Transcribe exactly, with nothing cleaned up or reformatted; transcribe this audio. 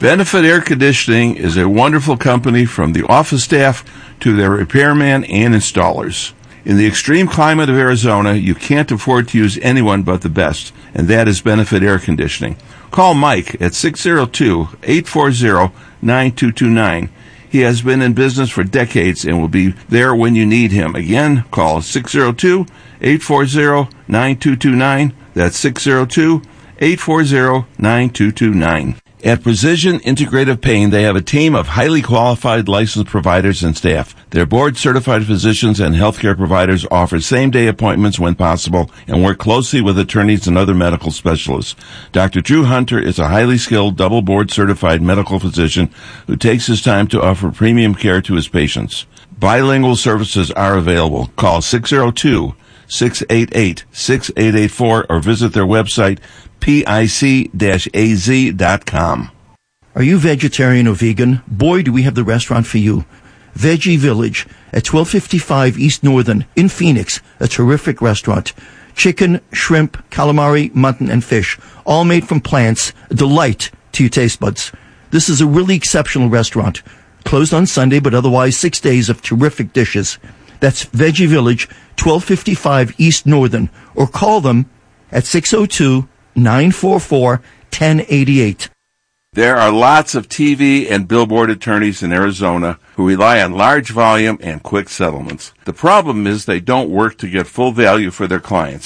Benefit Air Conditioning is a wonderful company from the office staff to their repairman and installers. In the extreme climate of Arizona, you can't afford to use anyone but the best, and that is Benefit Air Conditioning. Call Mike at six oh two, eight four zero, nine two two nine. He has been in business for decades and will be there when you need him. Again, call six oh two, eight four zero, nine two two nine. That's six oh two, eight four zero, nine two two nine. At Precision Integrative Pain, they have a team of highly qualified licensed providers and staff. Their board-certified physicians and healthcare providers offer same-day appointments when possible and work closely with attorneys and other medical specialists. Doctor Drew Hunter is a highly skilled, double board-certified medical physician who takes his time to offer premium care to his patients. Bilingual services are available. Call six oh two, six eight eight, six eight eight four or visit their website, pic dash a z dot com. Are you vegetarian or vegan? Boy, do we have the restaurant for you. Veggie Village at twelve fifty-five East Northern in Phoenix, a terrific restaurant. Chicken, shrimp, calamari, mutton, and fish, all made from plants, a delight to your taste buds. This is a really exceptional restaurant. Closed on Sunday, but otherwise six days of terrific dishes. That's Veggie Village, twelve fifty-five East Northern, or call them at six oh two, nine four four, one oh eight eight. There are lots of T V and billboard attorneys in Arizona who rely on large volume and quick settlements. The problem is they don't work to get full value for their clients.